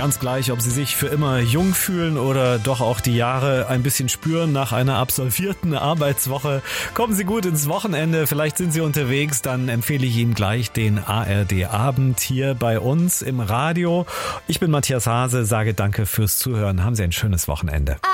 Ganz gleich, ob Sie sich für immer jung fühlen oder doch auch die Jahre ein bisschen spüren nach einer absolvierten Arbeitswoche. Kommen Sie gut ins Wochenende, vielleicht sind Sie unterwegs, dann empfehle ich Ihnen gleich den ARD Abend hier bei uns im Radio. Ich bin Matthias Hase, sage danke fürs Zuhören. Haben Sie ein schönes Wochenende.